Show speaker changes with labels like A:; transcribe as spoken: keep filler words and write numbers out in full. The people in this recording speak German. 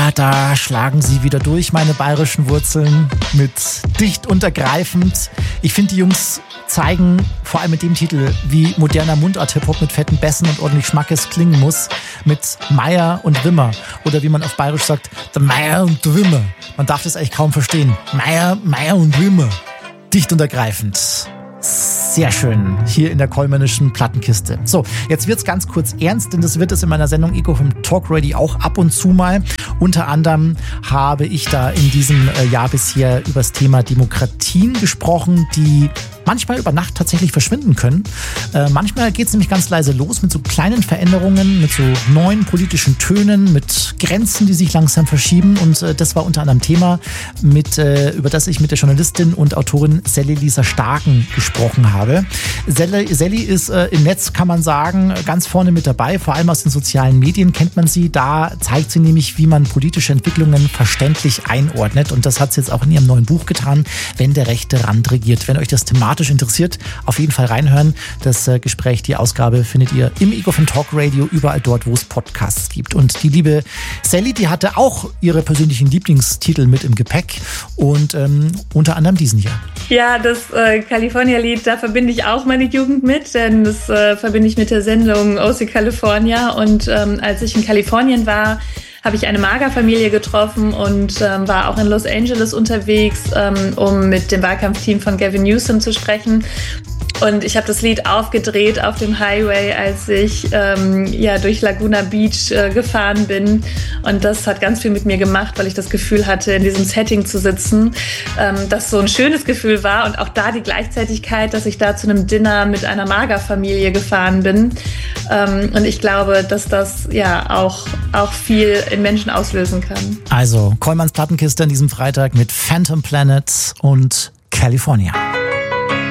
A: Ja, da schlagen sie wieder durch, meine bayerischen Wurzeln, mit dicht und ergreifend. Ich finde, die Jungs zeigen vor allem mit dem Titel, wie moderner Mundart-Hip-Hop mit fetten Bässen und ordentlich Schmackes klingen muss, mit Meier und Wimmer. Oder wie man auf Bayerisch sagt, der Meier und der Wimmer. Man darf das eigentlich kaum verstehen. Meier, Meier und Wimmer. Dicht und ergreifend. Sehr schön, hier in der Kollmannischen Plattenkiste. So, jetzt wird's ganz kurz ernst, denn das wird es in meiner Sendung Ego vom Talk Radio auch ab und zu mal. Unter anderem habe ich da in diesem Jahr bisher über das Thema Demokratien gesprochen, die manchmal über Nacht tatsächlich verschwinden können. Äh, manchmal geht es nämlich ganz leise los mit so kleinen Veränderungen, mit so neuen politischen Tönen, mit Grenzen, die sich langsam verschieben. Und äh, das war unter anderem Thema, mit, äh, über das ich mit der Journalistin und Autorin Sally Lisa Starken gesprochen habe. Sally, Sally ist äh, im Netz, kann man sagen, ganz vorne mit dabei. Vor allem aus den sozialen Medien kennt man sie. Da zeigt sie nämlich, wie man politische Entwicklungen verständlich einordnet. Und das hat sie jetzt auch in ihrem neuen Buch getan, Wenn der rechte Rand regiert. Wenn euch das thematisch interessiert, auf jeden Fall reinhören. Das äh, Gespräch, die Ausgabe findet ihr im Ego von Talk Radio, überall dort, wo es Podcasts gibt. Und die liebe Sally, die hatte auch ihre persönlichen Lieblingstitel mit im Gepäck und ähm, unter anderem diesen hier.
B: Ja, das äh, California-Lied, da verbinde ich auch meine Jugend mit, denn das äh, verbinde ich mit der Sendung O C California. Und ähm, als ich in Kalifornien war, habe ich eine Magerfamilie getroffen und ähm, war auch in Los Angeles unterwegs, ähm, um mit dem Wahlkampfteam von Gavin Newsom zu sprechen. Und ich habe das Lied aufgedreht auf dem Highway, als ich ähm, ja, durch Laguna Beach äh, gefahren bin. Und das hat ganz viel mit mir gemacht, weil ich das Gefühl hatte, in diesem Setting zu sitzen, ähm, das so ein schönes Gefühl war. Und auch da die Gleichzeitigkeit, dass ich da zu einem Dinner mit einer Magerfamilie gefahren bin. Ähm, und ich glaube, dass das ja auch, auch viel in Menschen auslösen kann.
A: Also, Kollmanns Plattenkiste an diesem Freitag mit Phantom Planet und California.